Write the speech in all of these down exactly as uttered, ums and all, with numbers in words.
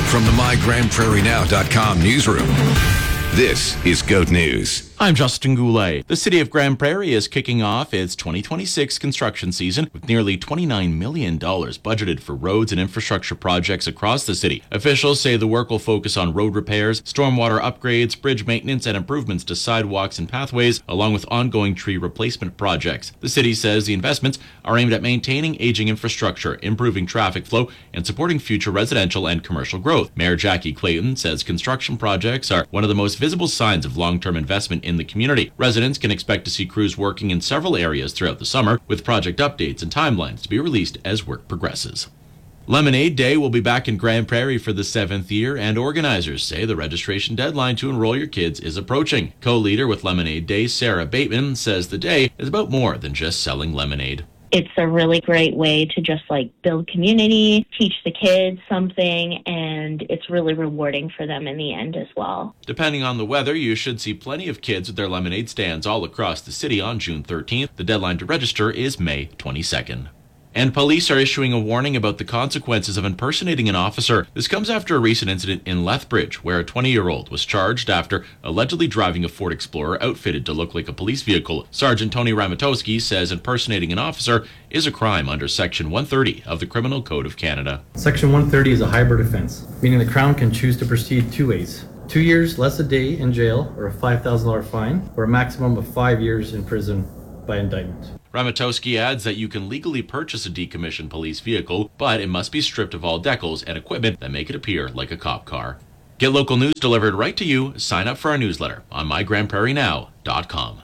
From the my grand prairie now dot com newsroom, this is GOAT News. I'm Justin Goulet. The city of Grand Prairie is kicking off its twenty twenty-six construction season with nearly twenty-nine million dollars budgeted for roads and infrastructure projects across the city. Officials say the work will focus on road repairs, stormwater upgrades, bridge maintenance, and improvements to sidewalks and pathways, along with ongoing tree replacement projects. The city says the investments are aimed at maintaining aging infrastructure, improving traffic flow, and supporting future residential and commercial growth. Mayor Jackie Clayton says construction projects are one of the most visible signs of long-term investment in the community. Residents can expect to see crews working in several areas throughout the summer, with project updates and timelines to be released as work progresses. Lemonade Day will be back in Grand Prairie for the seventh year, and organizers say the registration deadline to enroll your kids is approaching. Co-leader with Lemonade Day, Sarah Bateman, says the day is about more than just selling lemonade. It's a really great way to just like build community, teach the kids something, and it's really rewarding for them in the end as well. Depending on the weather, you should see plenty of kids with their lemonade stands all across the city on June thirteenth. The deadline to register is May twenty-second. And police are issuing a warning about the consequences of impersonating an officer. This comes after a recent incident in Lethbridge, where a twenty-year-old was charged after allegedly driving a Ford Explorer outfitted to look like a police vehicle. Sergeant Tony Ramatowski says impersonating an officer is a crime under Section one thirty of the Criminal Code of Canada. Section one thirty is a hybrid offense, meaning the Crown can choose to proceed two ways. Two years less a day in jail, or a five thousand dollars fine, or a maximum of five years in prison by indictment. Ramatowski adds that you can legally purchase a decommissioned police vehicle, but it must be stripped of all decals and equipment that make it appear like a cop car. Get local news delivered right to you. Sign up for our newsletter on my grand prairie now dot com.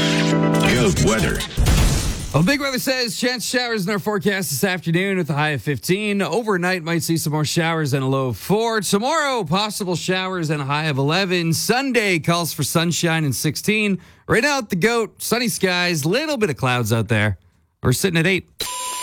GOAT weather. Well, Big Weather says chance showers in our forecast this afternoon with a high of fifteen. Overnight might see some more showers and a low of four. Tomorrow, possible showers and a high of eleven. Sunday calls for sunshine and sixteen. Right now at the GOAT, sunny skies, little bit of clouds out there. We're sitting at eight.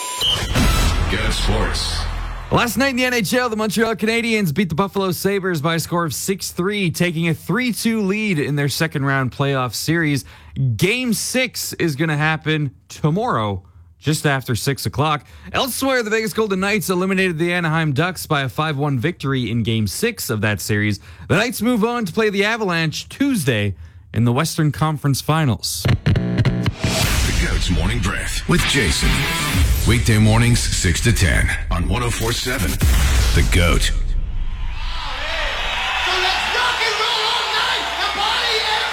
GOAT Sports. Last night in the N H L, the Montreal Canadiens beat the Buffalo Sabres by a score of six three, taking a three two lead in their second round playoff series. Game six is going to happen tomorrow, just after six o'clock. Elsewhere, the Vegas Golden Knights eliminated the Anaheim Ducks by a five one victory in Game six of that series. The Knights move on to play the Avalanche Tuesday in the Western Conference Finals. The GOAT's Morning Breath with Jason. Weekday mornings, six to ten on one oh four point seven. The GOAT.